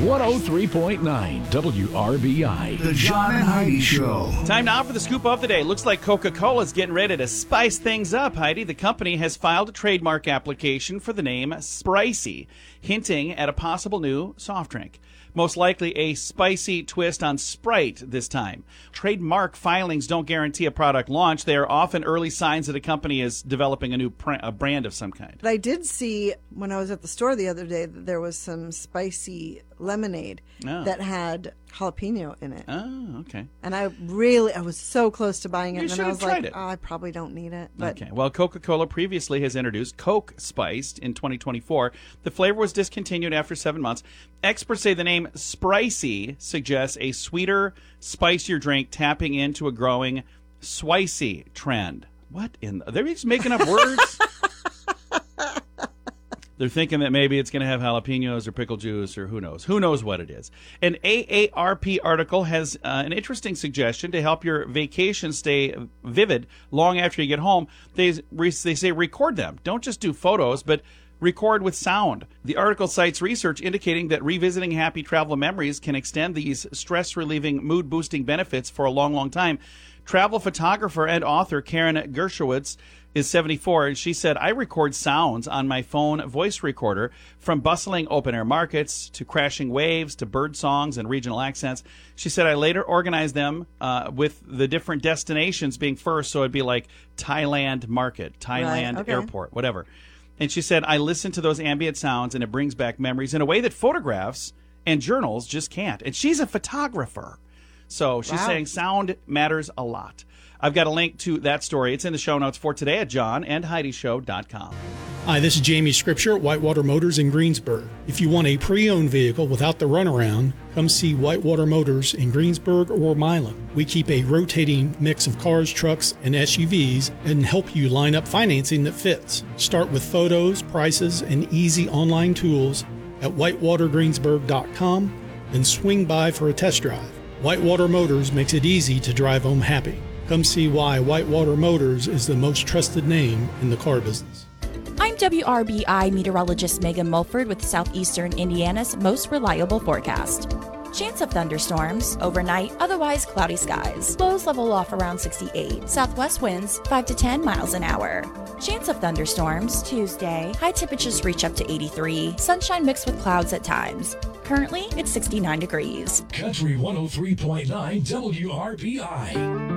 103.9 WRBI. The John and Heidi Show. Time now for the scoop of the day. Looks like Coca-Cola's getting ready to spice things up, Heidi. The company has filed a trademark application for the name Spricey, hinting at a possible new soft drink. Most likely a spicy twist on Sprite this time. Trademark filings don't guarantee a product launch. They are often early signs that a company is developing a new brand of some kind. But I did see when I was at the store the other day that there was some spicy lemonade that had jalapeno in it. Oh, okay. And I was so close to buying it. You and then I was tried like, it. I probably don't need it. But Okay. Well, Coca-Cola previously has introduced Coke Spiced in 2024. The flavor was discontinued after 7 months. Experts say the name Spricey suggests a sweeter, spicier drink tapping into a growing swicy trend. What in the... They're just making up words? They're thinking that maybe it's going to have jalapenos or pickle juice or who knows. Who knows what it is. An AARP article has an interesting suggestion to help your vacation stay vivid long after you get home. They say record them. Don't just do photos, but record with sound. The article cites research indicating that revisiting happy travel memories can extend these stress-relieving, mood-boosting benefits for a long, long time. Travel photographer and author Karen Gershowitz is 74, and she said, I record sounds on my phone voice recorder, from bustling open-air markets to crashing waves to bird songs and regional accents. She said, I later organized them with the different destinations being first, so it'd be like Thailand market, Thailand airport, whatever. And she said, I listen to those ambient sounds, and it brings back memories in a way that photographs and journals just can't. And she's a photographer. So she's saying sound matters a lot. I've got a link to that story. It's in the show notes for today at johnandheidishow.com. Hi, this is Jamie Scripture at Whitewater Motors in Greensburg. If you want a pre-owned vehicle without the runaround, come see Whitewater Motors in Greensburg or Milan. We keep a rotating mix of cars, trucks, and SUVs and help you line up financing that fits. Start with photos, prices, and easy online tools at whitewatergreensburg.com and swing by for a test drive. Whitewater Motors makes it easy to drive home happy. Come see why Whitewater Motors is the most trusted name in the car business. I'm WRBI meteorologist Megan Mulford with Southeastern Indiana's most reliable forecast. Chance of thunderstorms, overnight, otherwise cloudy skies. Lows level off around 68. Southwest winds 5 to 10 miles an hour. Chance of thunderstorms, Tuesday. High temperatures reach up to 83. Sunshine mixed with clouds at times. Currently, it's 69 degrees. Country 103.9 WRBI.